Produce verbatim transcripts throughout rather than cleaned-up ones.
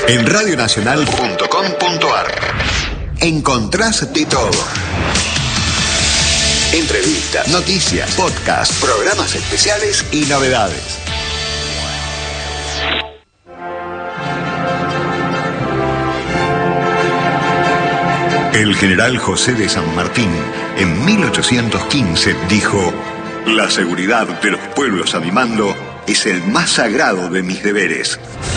En radio nacional punto com punto ar encontrás de todo. Entrevistas, noticias, podcasts, programas especiales y novedades. El general José de San Martín, en mil ochocientos quince, dijo: la seguridad de los pueblos a mi mando es el más sagrado de mis deberes.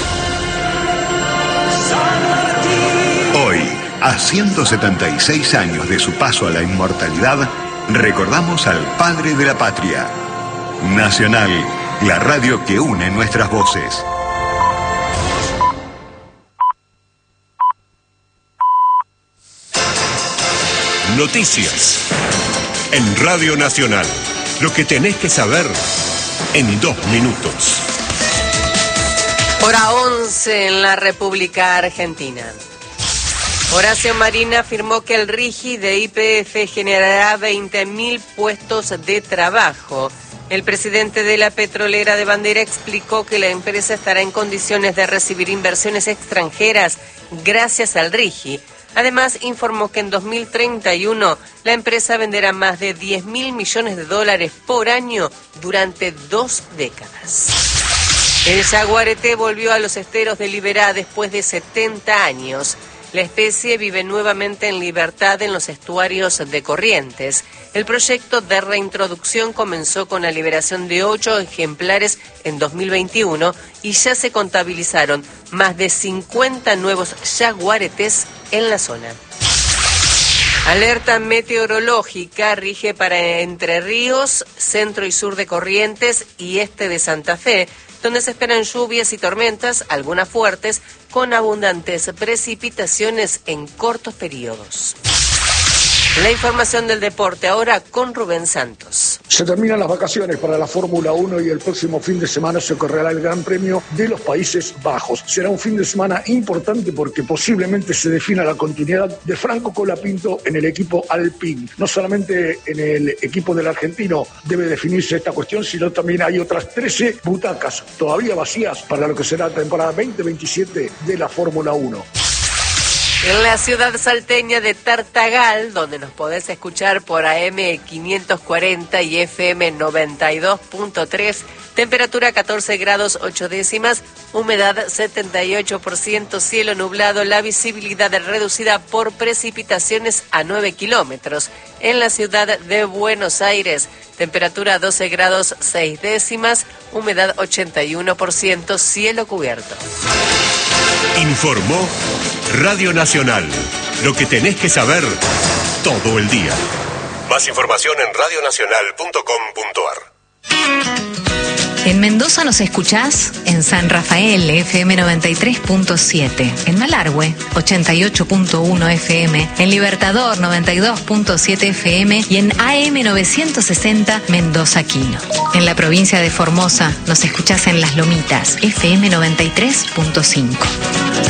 Hoy, a ciento setenta y seis años de su paso a la inmortalidad, recordamos al padre de la patria. Nacional, la radio que une nuestras voces. Noticias en Radio Nacional. Lo que tenés que saber en dos minutos. Hora once en la República Argentina. Horacio Marín afirmó que el RIGI de Y P F generará veinte mil puestos de trabajo. El presidente de la petrolera de Bandera explicó que la empresa estará en condiciones de recibir inversiones extranjeras gracias al RIGI. Además, informó que en dos mil treinta y uno la empresa venderá más de diez mil millones de dólares por año durante dos décadas. El yaguareté volvió a los esteros de Liberá después de setenta años. La especie vive nuevamente en libertad en los estuarios de Corrientes. El proyecto de reintroducción comenzó con la liberación de ocho ejemplares en dos mil veintiuno y ya se contabilizaron más de cincuenta nuevos yaguaretés en la zona. Alerta meteorológica rige para Entre Ríos, centro y sur de Corrientes y este de Santa Fe, donde se esperan lluvias y tormentas, algunas fuertes, con abundantes precipitaciones en cortos periodos. La información del deporte ahora con Rubén Santos. Se terminan las vacaciones para la Fórmula uno y el próximo fin de semana se correrá el Gran Premio de los Países Bajos. Será un fin de semana importante porque posiblemente se defina la continuidad de Franco Colapinto en el equipo Alpine. No solamente en el equipo del argentino debe definirse esta cuestión, sino también hay otras trece butacas todavía vacías para lo que será la temporada veinte veintisiete de la Fórmula uno. En la ciudad salteña de Tartagal, donde nos podés escuchar por A M quinientos cuarenta y F M noventa y dos punto tres, temperatura catorce grados ocho décimas, humedad setenta y ocho por ciento, cielo nublado, la visibilidad reducida por precipitaciones a nueve kilómetros. En la ciudad de Buenos Aires, temperatura doce grados seis décimas, humedad ochenta y uno por ciento, cielo cubierto. Informó Radio Nacional. Lo que tenés que saber todo el día. Más información en radio nacional punto com punto ar. En Mendoza nos escuchás en San Rafael, F M noventa y tres punto siete, en Malargüe, ochenta y ocho punto uno F M, en Libertador, noventa y dos punto siete F M y en A M novecientos sesenta Mendoza Quino. En la provincia de Formosa nos escuchás en Las Lomitas, F M noventa y tres punto cinco.